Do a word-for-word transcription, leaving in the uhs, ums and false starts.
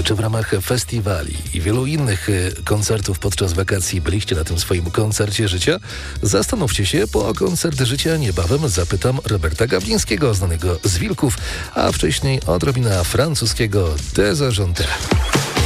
czy w ramach festiwali i wielu innych koncertów podczas wakacji byliście na tym swoim koncercie życia? Zastanówcie się, po koncert życia niebawem zapytam Roberta Gawlińskiego, znanego z Wilków, a wcześniej odrobina francuskiego Des Argentins.